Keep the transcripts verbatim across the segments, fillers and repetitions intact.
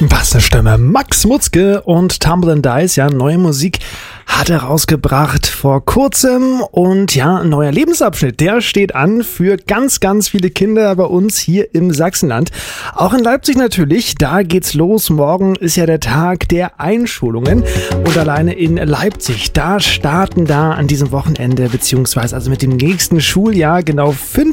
Was eine Stimme. Max Mutzke und Tumblr Dice, ja, neue Musik hat er rausgebracht vor kurzem und ja, ein neuer Lebensabschnitt, der steht an für ganz, ganz viele Kinder bei uns hier im Sachsenland. Auch in Leipzig natürlich, da geht's los. Morgen ist ja der Tag der Einschulungen und alleine in Leipzig, da starten da an diesem Wochenende beziehungsweise also mit dem nächsten Schuljahr genau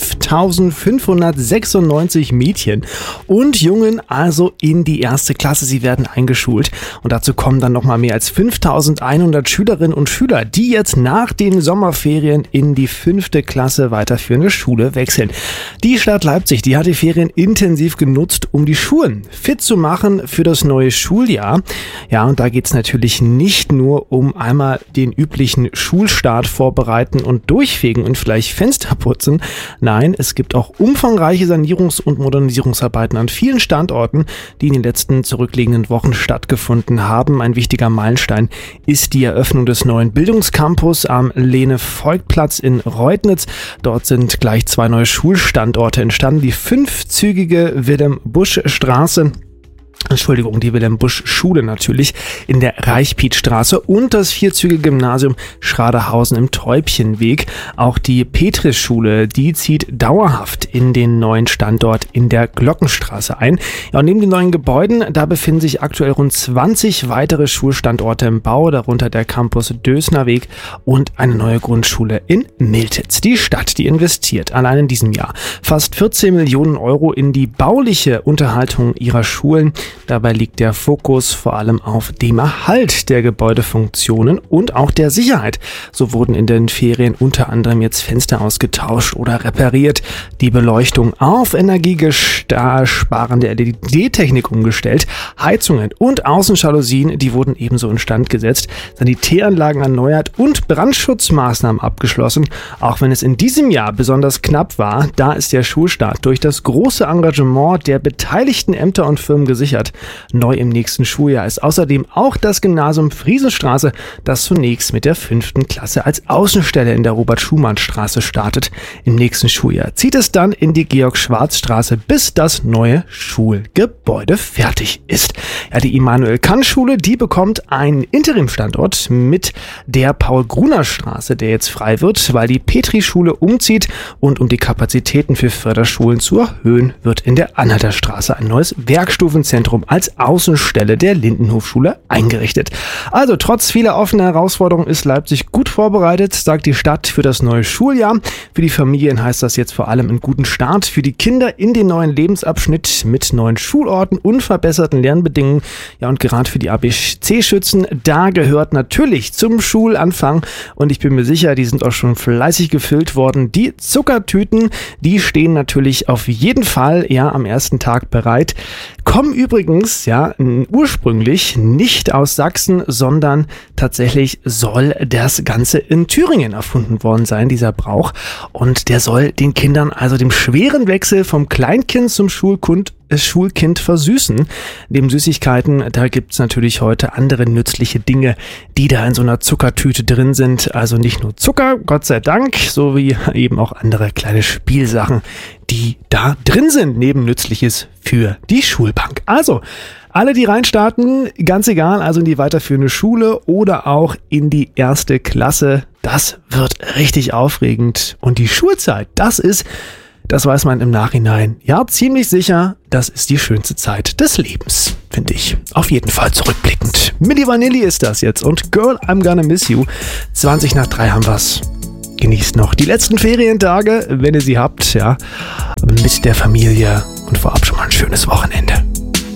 fünftausendfünfhundertsechsundneunzig Mädchen und Jungen also in die erste Klasse. Sie werden eingeschult und dazu kommen dann nochmal mehr als fünftausendeinhundert Schülerinnen und Schüler, die jetzt nach den Sommerferien in die fünfte Klasse weiterführende Schule wechseln. Die Stadt Leipzig, die hat die Ferien intensiv genutzt, um die Schulen fit zu machen für das neue Schuljahr. Ja, und da geht es natürlich nicht nur um einmal den üblichen Schulstart vorbereiten und durchfegen und vielleicht Fenster putzen. Nein, es gibt auch umfangreiche Sanierungs- und Modernisierungsarbeiten an vielen Standorten, die in den letzten zurückliegenden Wochen stattgefunden haben. Ein wichtiger Meilenstein ist die Eröffnung des neuen Bildungscampus am Lene-Voigt-Platz in Reutnitz. Dort sind gleich zwei neue Schulstandorte entstanden. Die fünfzügige Wilhelm-Busch-Straße Entschuldigung, die Wilhelm-Busch-Schule natürlich in der Reichpietstraße und das vierzügige Gymnasium Schraderhausen im Täubchenweg. Auch die Petris-Schule, die zieht dauerhaft in den neuen Standort in der Glockenstraße ein. Ja, und neben den neuen Gebäuden, da befinden sich aktuell rund zwanzig weitere Schulstandorte im Bau, darunter der Campus Dösnerweg und eine neue Grundschule in Miltitz. Die Stadt, die investiert allein in diesem Jahr fast vierzehn Millionen Euro in die bauliche Unterhaltung ihrer Schulen. Dabei liegt der Fokus vor allem auf dem Erhalt der Gebäudefunktionen und auch der Sicherheit. So wurden in den Ferien unter anderem jetzt Fenster ausgetauscht oder repariert, die Beleuchtung auf energiesparende L E D-Technik umgestellt, Heizungen und Außenjalousien, die wurden ebenso instand gesetzt, Sanitäranlagen erneuert und Brandschutzmaßnahmen abgeschlossen. Auch wenn es in diesem Jahr besonders knapp war, da ist der Schulstart durch das große Engagement der beteiligten Ämter und Firmen gesichert. Neu im nächsten Schuljahr ist außerdem auch das Gymnasium Friesenstraße, das zunächst mit der fünften Klasse als Außenstelle in der Robert-Schumann-Straße startet. Im nächsten Schuljahr zieht es dann in die Georg-Schwarz-Straße, bis das neue Schulgebäude fertig ist. Ja, die Immanuel-Kant-Schule, die bekommt einen Interimstandort mit der Paul-Gruner-Straße, der jetzt frei wird, weil die Petri-Schule umzieht und um die Kapazitäten für Förderschulen zu erhöhen, wird in der Anhalterstraße ein neues Werkstufenzentrum als Außenstelle der Lindenhofschule eingerichtet. Also trotz vieler offener Herausforderungen ist Leipzig gut vorbereitet, sagt die Stadt, für das neue Schuljahr. Für die Familien heißt das jetzt vor allem einen guten Start für die Kinder in den neuen Lebensabschnitt mit neuen Schulorten und verbesserten Lernbedingungen. Ja, und gerade für die A B C-Schützen, da gehört natürlich zum Schulanfang und ich bin mir sicher, die sind auch schon fleißig gefüllt worden. Die Zuckertüten, die stehen natürlich auf jeden Fall ja am ersten Tag bereit. Kommen übrigens ja ursprünglich nicht aus Sachsen, sondern tatsächlich soll das Ganze in Thüringen erfunden worden sein, dieser Brauch. Und der soll den Kindern also dem schweren Wechsel vom Kleinkind zum Schulkind Schulkind versüßen. Neben Süßigkeiten, da gibt's natürlich heute andere nützliche Dinge, die da in so einer Zuckertüte drin sind. Also nicht nur Zucker, Gott sei Dank, sowie eben auch andere kleine Spielsachen, die da drin sind, neben Nützliches für die Schulbank. Also, alle, die reinstarten, ganz egal, also in die weiterführende Schule oder auch in die erste Klasse, das wird richtig aufregend. Und die Schulzeit, das ist, das weiß man im Nachhinein, ja, ziemlich sicher, das ist die schönste Zeit des Lebens, finde ich. Auf jeden Fall zurückblickend. Milli Vanilli ist das jetzt und Girl, I'm Gonna Miss You. zwanzig nach drei haben wir's. Genießt noch die letzten Ferientage, wenn ihr sie habt, ja, mit der Familie und vorab schon mal ein schönes Wochenende.